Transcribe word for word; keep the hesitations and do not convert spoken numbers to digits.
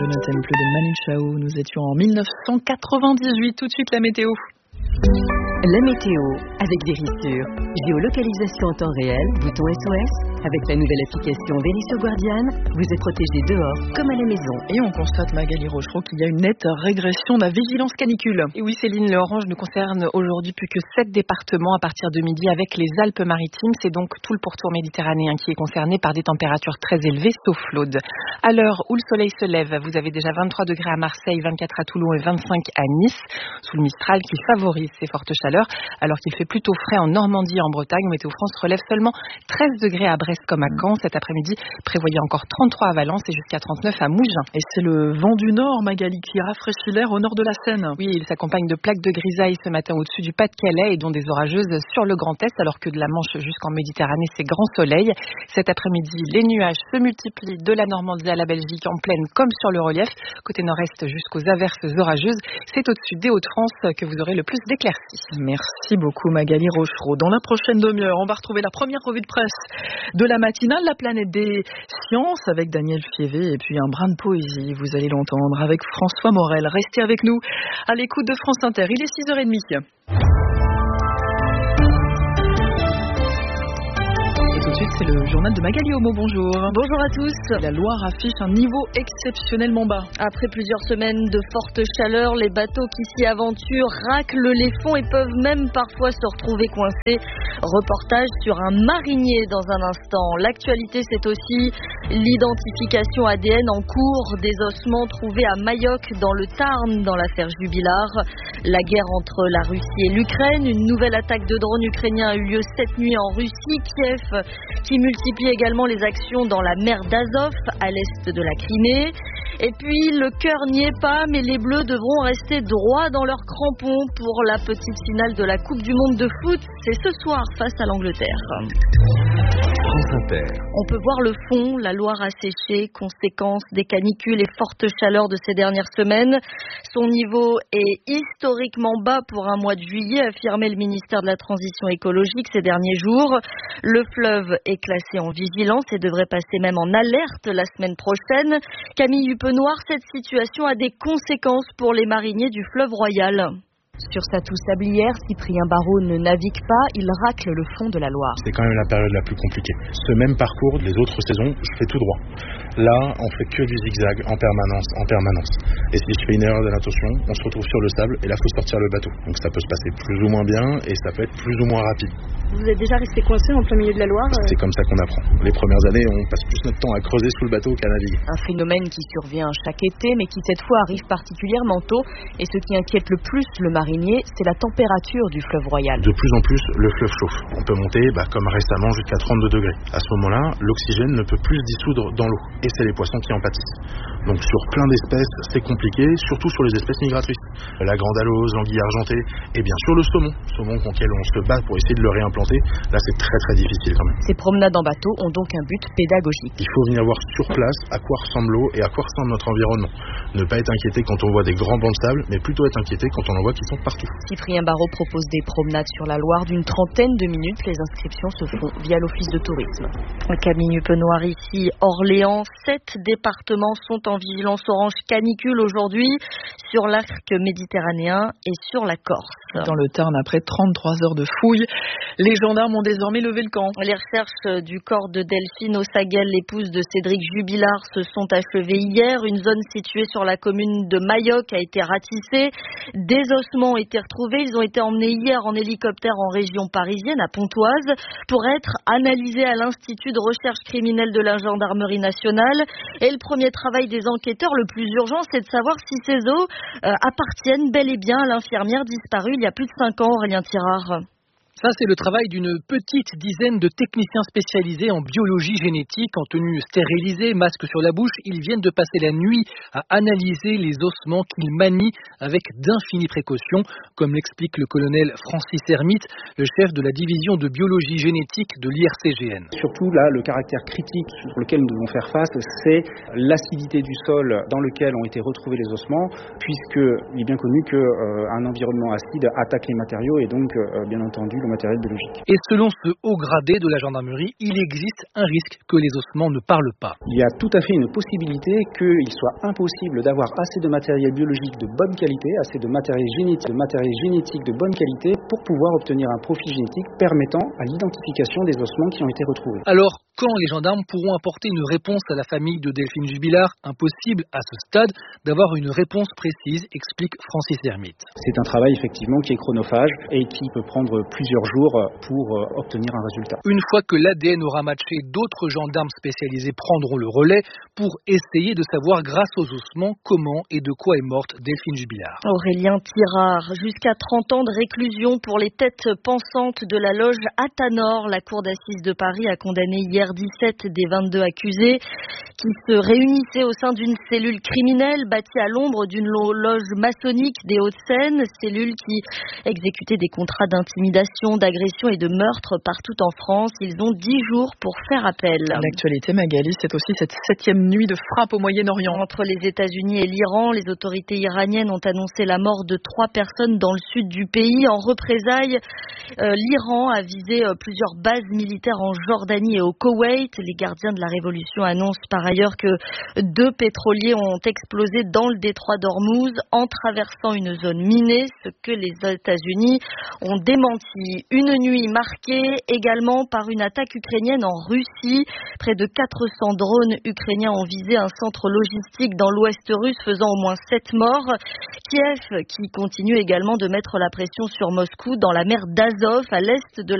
Je ne t'aime plus de Manu Chao. Nous étions en dix-neuf cent quatre-vingt-dix-huit. Tout de suite la météo. La météo avec Verisure. Géolocalisation en temps réel, bouton S O S. Avec la nouvelle application Verisure Guardian, vous êtes protégé dehors comme à la maison. Et on constate, Magali Rochereau, qu'il y a une nette régression de la vigilance canicule. Et oui, Céline, le orange ne concerne aujourd'hui plus que sept départements à partir de midi avec les Alpes-Maritimes. C'est donc tout le pourtour méditerranéen qui est concerné par des températures très élevées, sauf l'Aude. À l'heure où le soleil se lève, vous avez déjà vingt-trois degrés à Marseille, vingt-quatre à Toulon et vingt-cinq à Nice, sous le Mistral qui favorise ces fortes chaleurs, alors qu'il fait plutôt frais en Normandie et en Bretagne. Météo France relève seulement treize degrés à Brest comme à Caen. Cet après-midi, prévoyez encore trente-trois à Valence et jusqu'à trente-neuf à Mougins. Et c'est le vent du nord, Magali, qui rafraîchit l'air au nord de la Seine. Oui, il s'accompagne de plaques de grisaille ce matin au-dessus du Pas-de-Calais et dont des orageuses sur le Grand Est, alors que de la Manche jusqu'en Méditerranée, c'est grand soleil. Cet après-midi, les nuages se multiplient de la Normandie à la Belgique en plaine comme sur le relief. Côté nord-est jusqu'aux averses orageuses, c'est au-dessus des Hauts-de-France que vous aurez le plus d'éclaircies. Merci beaucoup Magali Rochereau. Dans la prochaine demi-heure, on va retrouver la première revue de presse de la matinale, la planète des sciences avec Daniel Fievé et puis un brin de poésie, vous allez l'entendre, avec François Morel. Restez avec nous à l'écoute de France Inter. Il est six heures trente. Tout de suite, c'est le journal de Magali Homo. Bonjour. Bonjour à tous. La Loire affiche un niveau exceptionnellement bas. Après plusieurs semaines de forte chaleur, les bateaux qui s'y aventurent raclent les fonds et peuvent même parfois se retrouver coincés. Reportage sur un marinier dans un instant. L'actualité, c'est aussi l'identification A D N en cours des ossements trouvés à Mayoc dans le Tarn dans l'affaire Jubilar. La guerre entre la Russie et l'Ukraine. Une nouvelle attaque de drones ukrainiens a eu lieu cette nuit en Russie. Kiev qui multiplie également les actions dans la mer d'Azov, à l'est de la Crimée. Et puis, le cœur n'y est pas, mais les Bleus devront rester droits dans leurs crampons pour la petite finale de la Coupe du Monde de foot. C'est ce soir face à l'Angleterre. On peut voir le fond, la Loire a séché, conséquence des canicules et fortes chaleurs de ces dernières semaines. Son niveau est historiquement bas pour un mois de juillet, affirmait le ministère de la Transition écologique ces derniers jours. Le fleuve est classé en vigilance et devrait passer même en alerte la semaine prochaine. Camille Huppenoir, cette situation a des conséquences pour les mariniers du fleuve Royal. Sur sa toux sablière, Cyprien Barraud ne navigue pas, il racle le fond de la Loire. C'est quand même la période la plus compliquée. Ce même parcours, les autres saisons, je fais tout droit. Là, on fait que du zigzag en permanence, en permanence. Et si je fais une erreur de l'intention, on se retrouve sur le sable et là, il faut sortir le bateau. Donc ça peut se passer plus ou moins bien et ça peut être plus ou moins rapide. Vous êtes déjà resté coincé en plein milieu de la Loire ? C'est comme ça qu'on apprend. Les premières années, on passe plus notre temps à creuser sous le bateau qu'à naviguer. Un phénomène qui survient chaque été, mais qui cette fois arrive particulièrement tôt. Et ce qui inquiète le plus le marinier, c'est la température du fleuve Royal. De plus en plus, le fleuve chauffe. On peut monter, bah, comme récemment, jusqu'à trente-deux degrés. À ce moment-là, l'oxygène ne peut plus se dissoudre dans l'eau. Et c'est les poissons qui en pâtissent. Donc sur plein d'espèces, c'est compliqué, surtout sur les espèces migratrices. La grande alose, l'anguille argentée, et bien sûr le saumon. Saumon auquel on se bat pour essayer de le réimplanter. Là, c'est très très difficile quand même. Ces promenades en bateau ont donc un but pédagogique. Il faut venir voir sur place à quoi ressemble l'eau et à quoi ressemble notre environnement. Ne pas être inquiété quand on voit des grands bancs de sable, mais plutôt être inquiété quand on en voit qui sont partout. Cyprien Barraud propose des promenades sur la Loire d'une trentaine de minutes. Les inscriptions se font via l'Office de tourisme. Camille Huppenoir ici, Orléans. Sept départements sont en vigilance orange canicule aujourd'hui sur l'arc méditerranéen et sur la Corse. Dans le Tarn, après trente-trois heures de fouilles, les gendarmes ont désormais levé le camp. Les recherches du corps de Delphine Ossaguel, l'épouse de Cédric Jubilard, se sont achevées hier. Une zone située sur la commune de Mayoc a été ratissée. Des ossements ont été retrouvés. Ils ont été emmenés hier en hélicoptère en région parisienne, à Pontoise, pour être analysés à l'Institut de recherche criminelle de la gendarmerie nationale. Et le premier travail des enquêteurs, le plus urgent, c'est de savoir si ces os euh, appartiennent bel et bien à l'infirmière disparue il y a plus de cinq ans, Aurélien Tirard. Ça, c'est le travail d'une petite dizaine de techniciens spécialisés en biologie génétique, en tenue stérilisée, masque sur la bouche. Ils viennent de passer la nuit à analyser les ossements qu'ils manient avec d'infinies précautions, comme l'explique le colonel Francis Hermite, le chef de la division de biologie génétique de l'I R C G N. Surtout, là, le caractère critique sur lequel nous devons faire face, c'est l'acidité du sol dans lequel ont été retrouvés les ossements, puisqu'il est bien connu qu'un euh, environnement acide attaque les matériaux et donc, euh, bien entendu, au matériel biologique. Et selon ce haut gradé de la gendarmerie, il existe un risque que les ossements ne parlent pas. Il y a tout à fait une possibilité qu'il soit impossible d'avoir assez de matériel biologique de bonne qualité, assez de matériel génétique, de matériel génétique de bonne qualité pour pouvoir obtenir un profil génétique permettant à l'identification des ossements qui ont été retrouvés. Alors, quand les gendarmes pourront apporter une réponse à la famille de Delphine Jubilard? Impossible à ce stade d'avoir une réponse précise, explique Francis Hermite. C'est un travail effectivement qui est chronophage et qui peut prendre plusieurs jours pour obtenir un résultat. Une fois que l'A D N aura matché, d'autres gendarmes spécialisés prendront le relais pour essayer de savoir grâce aux ossements comment et de quoi est morte Delphine Jubilard. Aurélien Tirard, jusqu'à trente ans de réclusion pour les têtes pensantes de la loge Athanor. La cour d'assises de Paris a condamné hier dix-sept des vingt-deux accusés qui se réunissaient au sein d'une cellule criminelle bâtie à l'ombre d'une loge maçonnique des Hauts-de-Seine, cellule qui exécutait des contrats d'intimidation, d'agression et de meurtre partout en France. Ils ont dix jours pour faire appel. L'actualité, Magali, c'est aussi cette septième nuit de frappe au Moyen-Orient. Entre les États-Unis et l'Iran, les autorités iraniennes ont annoncé la mort de trois personnes dans le sud du pays. En représailles, euh, l'Iran a visé euh, plusieurs bases militaires en Jordanie et au Koweït. Les gardiens de la révolution annoncent par ailleurs que deux pétroliers ont explosé dans le détroit d'Ormuz en traversant une zone minée, ce que les États-Unis ont démenti. Une nuit marquée également par une attaque ukrainienne en Russie. Près de quatre cents drones ukrainiens ont visé un centre logistique dans l'ouest russe, faisant au moins sept morts. Kiev qui continue également de mettre la pression sur Moscou dans la mer d'Azov, à l'est de la